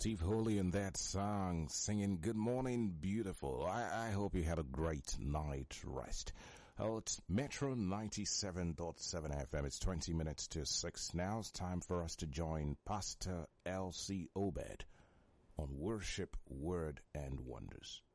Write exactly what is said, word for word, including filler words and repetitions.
Steve Holy in that song singing Good Morning Beautiful. I, I hope you had a great night rest. Oh, it's Metro ninety-seven point seven F M. It's twenty minutes to six. Now it's time for us to join Pastor L C Obed on Worship, Word, and Wonders.